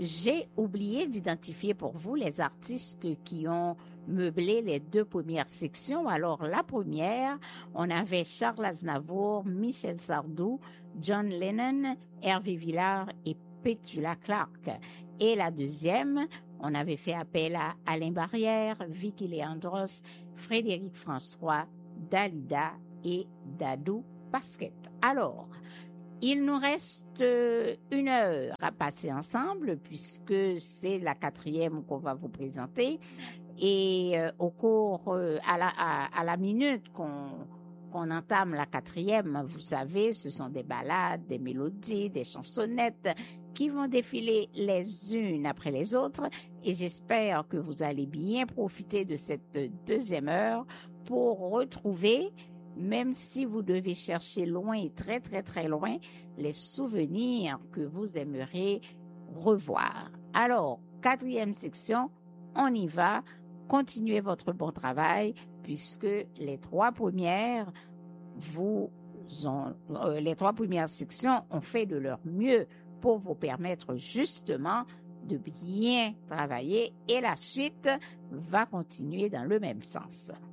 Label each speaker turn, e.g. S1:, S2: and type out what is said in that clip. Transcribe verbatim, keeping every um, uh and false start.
S1: j'ai oublié d'identifier pour vous les artistes qui ont meublé les deux premières sections. Alors, la première, on avait Charles Aznavour, Michel Sardou, John Lennon, Hervé Villard et Petula Clark. Et la deuxième, on avait fait appel à Alain Barrière, Vicky Leandros, Frédéric François, Dalida et Dadou Basket. Alors, il nous reste une heure à passer ensemble puisque c'est la quatrième qu'on va vous présenter. Et euh, au cours, euh, à, la, à, à la minute qu'on qu'on entame la quatrième, vous savez, ce sont des ballades, des mélodies, des chansonnettes qui vont défiler les unes après les autres. Et j'espère que vous allez bien profiter de cette deuxième heure pour retrouver, même si vous devez chercher loin et très très très loin, les souvenirs que vous aimeriez revoir. Alors, quatrième section, on y va. Continuez votre bon travail puisque les trois premières vous ont, euh, les trois premières sections ont fait de leur mieux pour vous permettre justement de bien travailler et la suite va continuer dans le même sens.